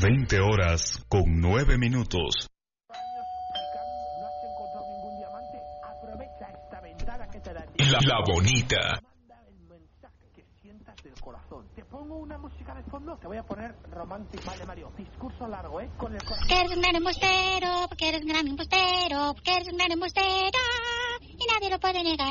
20 horas con 9 minutos. No has encontrado ningún diamante. Aprovecha esta ventana que te da. La bonita. Manda el mensaje que sientas del corazón. Te pongo una música de fondo. Te voy a poner romántico. Vale, Mario. Discurso largo, con el corazón. Porque eres un gran embustero, porque eres un gran embustero, porque eres un gran embustero y nadie lo puede negar.